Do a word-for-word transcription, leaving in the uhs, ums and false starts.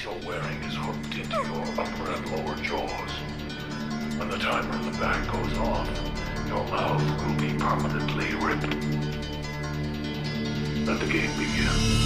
you're wearing is hooked into your upper and lower jaws. When the timer in the back goes off, your mouth will be permanently ripped. Let the game begin.